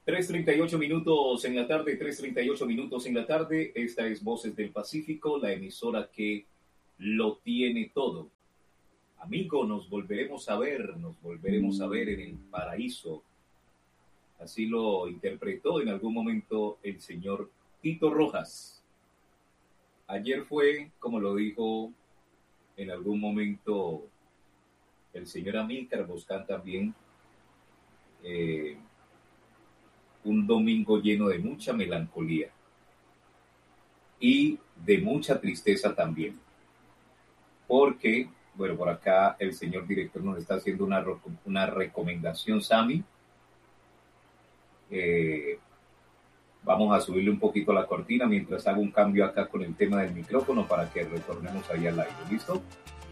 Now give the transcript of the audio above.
3:38 en la tarde, 3:38 en la tarde. Esta es Voces del Pacífico, la emisora que lo tiene todo. Amigo, nos volveremos a ver en el paraíso. Así lo interpretó en algún momento el señor Tito Rojas. Ayer fue, como lo dijo en algún momento el señor Amílcar Boscán también, un domingo lleno de mucha melancolía y de mucha tristeza también. Porque, bueno, por acá el señor director nos está haciendo una recomendación, Sammy. Vamos a subirle un poquito la cortina mientras hago un cambio acá con el tema del micrófono para que retornemos ahí al aire. ¿Listo?